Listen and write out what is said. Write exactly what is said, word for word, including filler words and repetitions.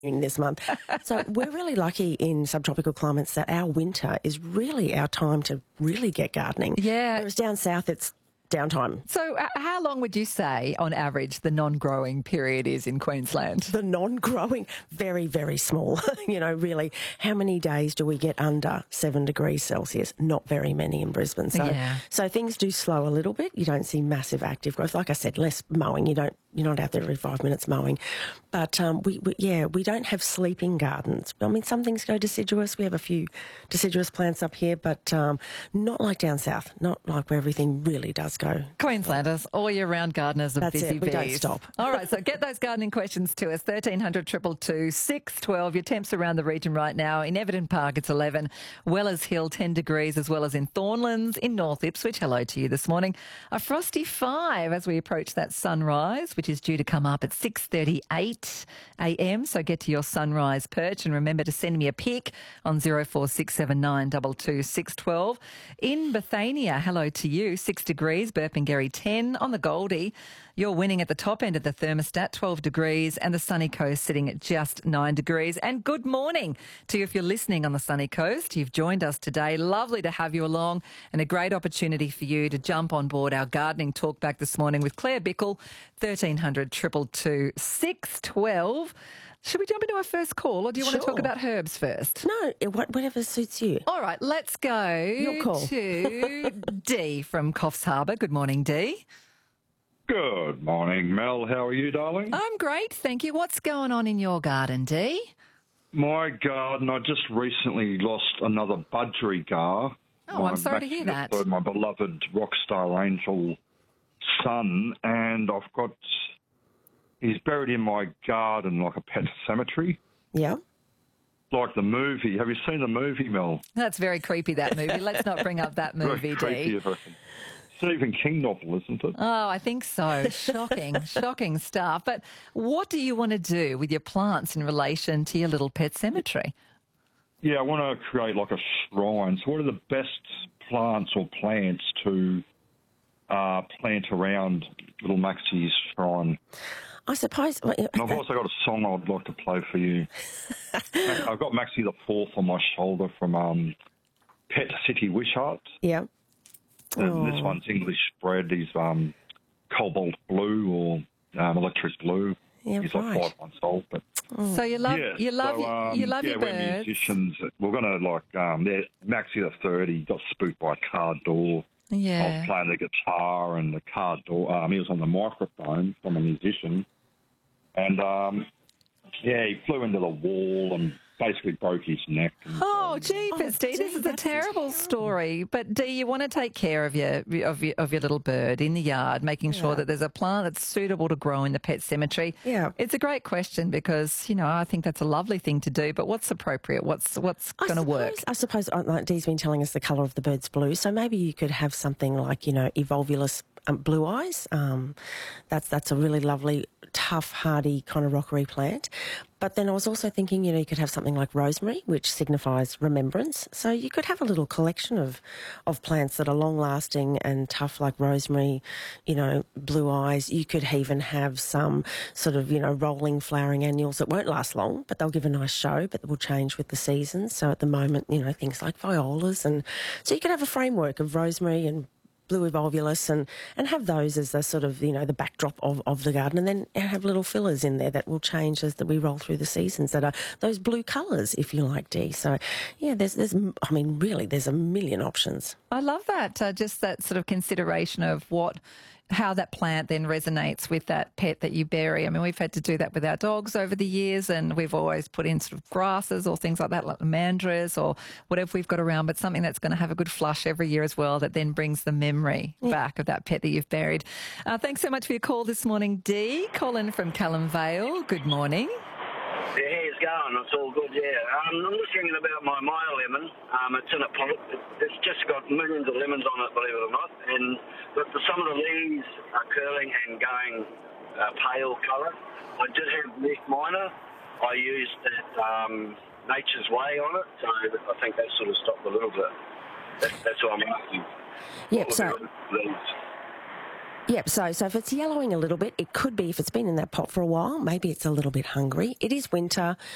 this month. So we're really lucky in subtropical climates that our winter is really our time to really get gardening. Yeah. Whereas down south, it's downtime. So uh, how long would you say, on average, the non-growing period is in Queensland? The non-growing, very, very small. You know, really, how many days do we get under seven degrees Celsius? Not very many in Brisbane. So, Yeah. so things do slow a little bit. You don't see massive active growth. Like I said, less mowing. You don't, you're not out there every five minutes mowing. But, um, we, we, yeah, we don't have sleeping gardens. I mean, some things go deciduous. We have a few deciduous plants up here, but um, not like down south, not like where everything really does go. Queenslanders, all year round gardeners are That's busy it. We don't bees. stop. All right, so get those gardening questions to us. thirteen hundred, two two two, six one two. Your temps around the region right now. In Everton Park, it's eleven. Wellers Hill, ten degrees, as well as in Thornlands, in North Ipswich. Hello to you this morning. A frosty five as we approach that sunrise, which is due to come up at six thirty-eight a m. So get to your sunrise perch and remember to send me a pic on zero four six seven nine two two six one two. In Bethania, hello to you, six degrees, Burpengary ten. On the Goldie, you're winning at the top end of the thermostat, twelve degrees, and the sunny coast sitting at just nine degrees. And good morning to you if you're listening on the sunny coast. You've joined us today. Lovely to have you along and a great opportunity for you to jump on board our gardening talk back this morning with Claire Bickle, thirteen hundred, two two two, six one two. Should we jump into our first call, or do you want Sure. to talk about herbs first? No, it- wha- whatever suits you. All right, let's go Your call. to Dee from Coffs Harbour. Good morning, Dee. Good morning, Mel. How are you, darling? I'm great, thank you. What's going on in your garden, Dee? My garden, I just recently lost another budgerigar. Oh, I'm sorry to hear that. My beloved rockstar angel son, and I've got... He's buried in my garden like a pet cemetery, Yeah. like the movie. Have you seen the movie, Mel? That's very creepy, that movie. Let's not bring up that movie, Very creepy, Dee. if I can. Stephen King novel, isn't it? Oh, I think so. Shocking, shocking stuff. But what do you want to do with your plants in relation to your little pet cemetery? Yeah, I want to create like a shrine. So what are the best plants or plants to uh, plant around little Maxie's shrine? I suppose. well, And I've also got a song I'd like to play for you. I've got Maxie the Fourth on my shoulder from um, Pet City Wishart. Yeah. And this Oh. one's English bred. He's um, cobalt blue or um, electric blue. Yeah, He's right. like five months old. But So you love, yeah, you love, so, um, you love yeah, your we're birds. musicians. We're going to like um, yeah, Maxie the Third. He got spooked by a car door. I was Yeah. playing the guitar and the car door. Um, he was on the microphone from a musician, and um, yeah, he flew into the wall and basically broke his neck. And, Oh, um, jeepers, Oh, Dee, this gee, is a that's terrible terrible. story. But Dee, you want to take care of your of your of your little bird in the yard, making sure Yeah. that there's a plant that's suitable to grow in the pet cemetery. Yeah. It's a great question because, you know, I think that's a lovely thing to do, but what's appropriate? What's what's I going to work? suppose- I suppose, uh, like Dee's been telling us the colour of the bird's blue, so maybe you could have something like, you know, Evolvulus um, blue eyes. Um, that's that's a really lovely, tough, hardy kind of rockery plant. But then I was also thinking, you know, you could have something like rosemary, which signifies remembrance. So you could have a little collection of, of plants that are long-lasting and tough, like rosemary, you know, blue eyes. You could even have some sort of, you know, rolling flowering annuals that won't last long, but they'll give a nice show, but will change with the seasons. So at the moment, you know, things like violas. And so you could have a framework of rosemary and blue evolvulus and, and have those as the sort of, you know, the backdrop of, of the garden, and then have little fillers in there that will change as that we roll through the seasons that are those blue colours, if you like, Dee. So, yeah, there's, there's, I mean, really, there's a million options. I love that. Uh, just that sort of consideration of what, how that plant then resonates with that pet that you bury. I mean, we've had to do that with our dogs over the years, and we've always put in sort of grasses or things like that, like mandras or whatever we've got around, but something that's going to have a good flush every year as well that then brings the memory back of that pet that you've buried. Uh, thanks so much for your call this morning, Dee. Colin from Callum Vale. Good morning. Yeah, it's going. It's all good, yeah. Um, I'm just thinking about my Maya lemon. Um, it's in a pot. It- It's just got millions of lemons on it, believe it or not. And but the, some of the leaves are curling and going uh, pale colour. I did have leaf minor. I used that um, Nature's Way on it, so I think that sort of stopped a little bit. That, that's what I'm asking. Yep, What so... were the leaves? Yep, so so if it's yellowing a little bit, it could be, if it's been in that pot for a while, maybe it's a little bit hungry. It is winter,